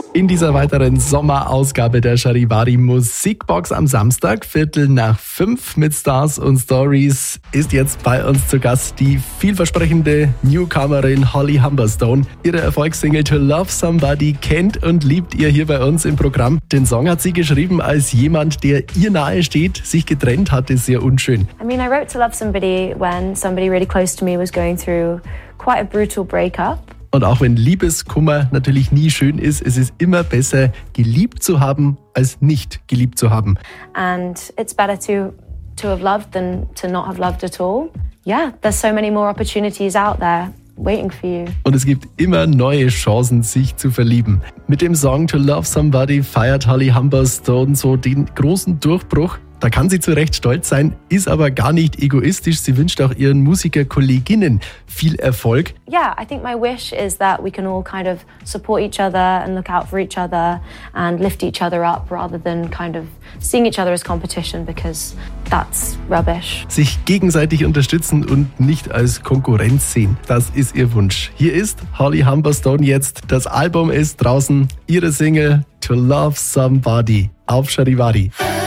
In dieser weiteren Sommerausgabe der Charivari Musikbox am Samstag, 4:45 mit Stars und Stories, ist jetzt bei uns zu Gast die vielversprechende Newcomerin Holly Humberstone. Ihre Erfolgssingle To Love Somebody kennt und liebt ihr hier bei uns im Programm. Den Song hat sie geschrieben als jemand, der ihr nahe steht, sich getrennt hat, ist sehr unschön. I wrote To Love Somebody when somebody really close to me was going through quite a brutal breakup. Und auch wenn Liebeskummer natürlich nie schön ist, es ist immer besser, geliebt zu haben, als nicht geliebt zu haben. And it's better to have loved than to not have loved at all. Yeah, there's so many more opportunities out there waiting for you. Und es gibt immer neue Chancen, sich zu verlieben. Mit dem Song To Love Somebody feiert Holly Humberstone so den großen Durchbruch. Da kann sie zu Recht stolz sein, ist aber gar nicht egoistisch. Sie wünscht auch ihren Musikerkolleginnen viel Erfolg. Yeah, I think my wish is that we can all kind of support each other and look out for each other and lift each other up rather than kind of seeing each other as competition because that's rubbish. Sich gegenseitig unterstützen und nicht als Konkurrenz sehen, das ist ihr Wunsch. Hier ist Holly Humberstone jetzt. Das Album ist draußen. Ihre Single To Love Somebody auf Charivari.